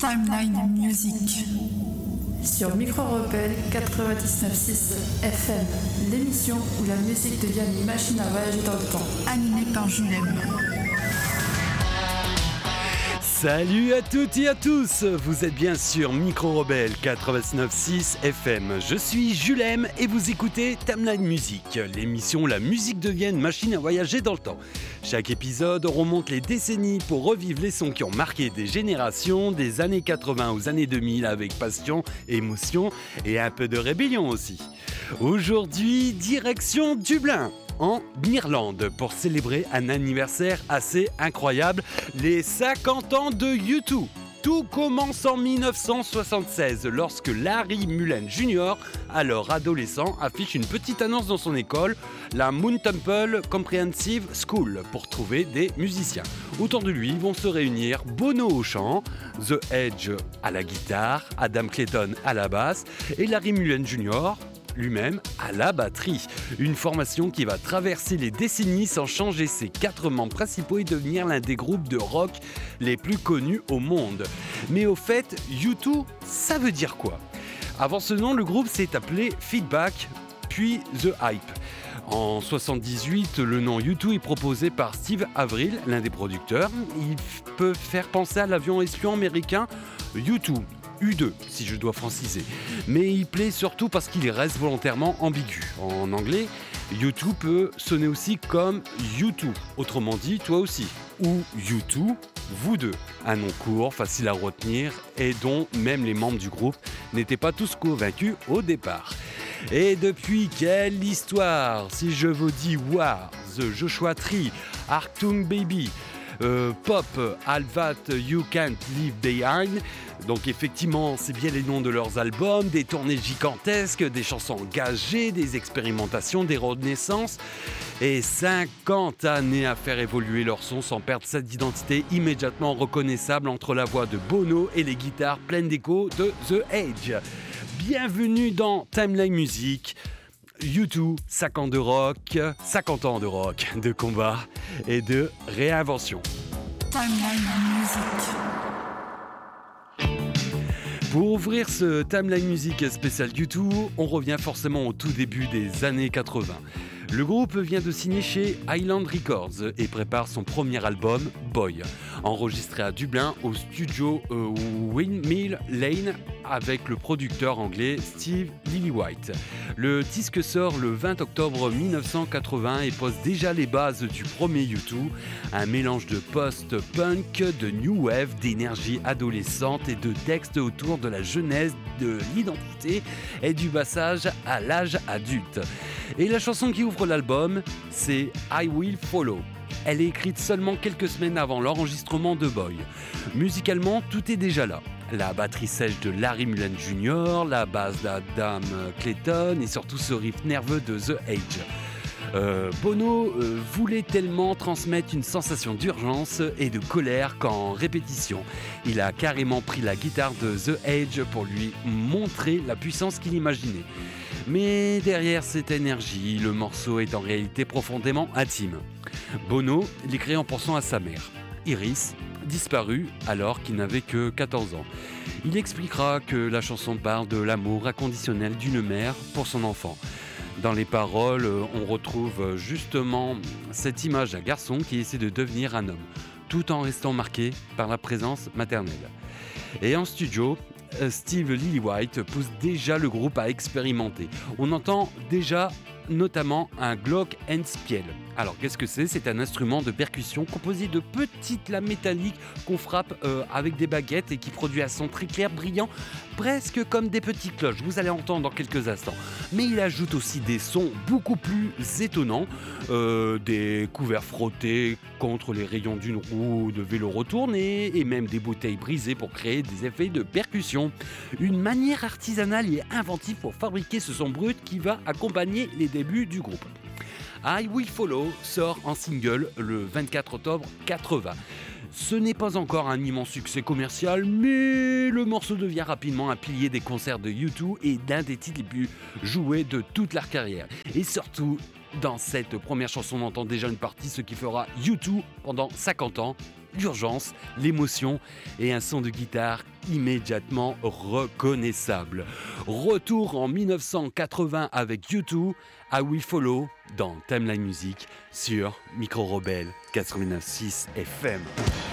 Timeline Music sur Micro-Rebelle 99.6 FM, l'émission où la musique devient une machine à voyager dans le temps, animée par Julem. Salut à toutes et à tous, vous êtes bien sur Micro-Rebelle 99.6 FM. Je suis Julem et vous écoutez Timeline Music, l'émission où la musique devient une machine à voyager dans le temps. Chaque épisode remonte les décennies pour revivre les sons qui ont marqué des générations, des années 80 aux années 2000 avec passion, émotion et un peu de rébellion aussi. Aujourd'hui, direction Dublin, en Irlande, pour célébrer un anniversaire assez incroyable, les 50 ans de U2. Tout commence en 1976 lorsque Larry Mullen Jr., alors adolescent, affiche une petite annonce dans son école, la Moon Temple Comprehensive School, pour trouver des musiciens. Autour de lui vont se réunir Bono au chant, The Edge à la guitare, Adam Clayton à la basse et Larry Mullen Jr., lui-même à la batterie. Une formation qui va traverser les décennies sans changer ses 4 membres principaux et devenir l'un des groupes de rock les plus connus au monde. Mais au fait, U2, ça veut dire quoi ? Avant ce nom, le groupe s'est appelé Feedback, puis The Hype. En 1978, le nom U2 est proposé par Steve Avril, l'un des producteurs. Il peut faire penser à l'avion espion américain U2. U2, si je dois franciser. Mais il plaît surtout parce qu'il reste volontairement ambigu. En anglais, U2 peut sonner aussi comme U2, autrement dit, toi aussi. Ou U2, vous deux. Un nom court, facile à retenir et dont même les membres du groupe n'étaient pas tous convaincus au départ. Et depuis, quelle histoire! Si je vous dis War, The Joshua Tree, Achtung Baby, Pop, All That You Can't Leave Behind. Donc effectivement, c'est bien les noms de leurs albums, des tournées gigantesques, des chansons engagées, des expérimentations, des renaissances. Et 50 années à faire évoluer leur son sans perdre cette identité immédiatement reconnaissable entre la voix de Bono et les guitares pleines d'écho de The Edge. Bienvenue dans Timeline Music. U2, 50 ans de rock, de combat et de réinvention. Timeline Music. Pour ouvrir ce Timeline Music spécial U2, on revient forcément au tout début des années 80. Le groupe vient de signer chez Island Records et prépare son premier album, Boy, enregistré à Dublin au studio Windmill Lane avec le producteur anglais Steve Lillywhite. Le disque sort le 20 octobre 1980 et pose déjà les bases du premier U2, un mélange de post-punk, de new wave, d'énergie adolescente et de textes autour de la jeunesse, de l'identité et du passage à l'âge adulte. Et la chanson qui ouvre l'album, c'est I Will Follow. Elle est écrite seulement quelques semaines avant l'enregistrement de Boy. Musicalement, tout est déjà là. La batterie sèche de Larry Mullen Jr., la basse d'Adam Clayton et surtout ce riff nerveux de The Edge. Bono voulait tellement transmettre une sensation d'urgence et de colère qu'en répétition, il a carrément pris la guitare de The Edge pour lui montrer la puissance qu'il imaginait. Mais derrière cette énergie, le morceau est en réalité profondément intime. Bono l'écrit en pensant à sa mère, Iris, disparue alors qu'il n'avait que 14 ans. Il expliquera que la chanson parle de l'amour inconditionnel d'une mère pour son enfant. Dans les paroles, on retrouve justement cette image d'un garçon qui essaie de devenir un homme, tout en restant marqué par la présence maternelle. Et en studio, Steve Lillywhite pousse déjà le groupe à expérimenter. On entend déjà notamment un glockenspiel. Alors qu'est-ce que c'est ? C'est un instrument de percussion composé de petites lames métalliques qu'on frappe avec des baguettes et qui produit un son très clair, brillant, presque comme des petites cloches. Vous allez entendre dans quelques instants. Mais il ajoute aussi des sons beaucoup plus étonnants, des couverts frottés contre les rayons d'une roue de vélo retournée et même des bouteilles brisées pour créer des effets de percussion. Une manière artisanale et inventive pour fabriquer ce son brut qui va accompagner les débuts du groupe. I Will Follow sort en single le 24 octobre 80. Ce n'est pas encore un immense succès commercial, mais le morceau devient rapidement un pilier des concerts de U2 et l'un des titres les plus joués de toute leur carrière. Et surtout, dans cette première chanson, on entend déjà une partie, ce qui fera U2 pendant 50 ans, l'urgence, l'émotion et un son de guitare immédiatement reconnaissable. Retour en 1980 avec U2, I Will Follow dans Timeline Music sur Micro Rebelle 89.6 FM.